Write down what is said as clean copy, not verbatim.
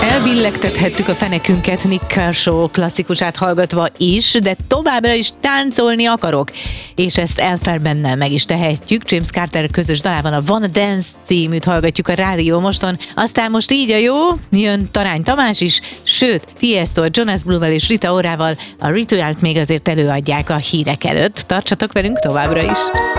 Elbillegtethettük a fenekünket Nick Kershaw klasszikusát hallgatva is, de továbbra is táncolni akarok. És ezt Elfarbennel meg is tehetjük. James Carter közös dalában a Wanna Dance címűt hallgatjuk a Rádió Moston. Aztán most így a jó, jön Tarány Tamás is, sőt, Tiesto, Jonas Blue-vel és Rita Orával a Rituált még azért előadják a hírek előtt. Tartsatok velünk továbbra is!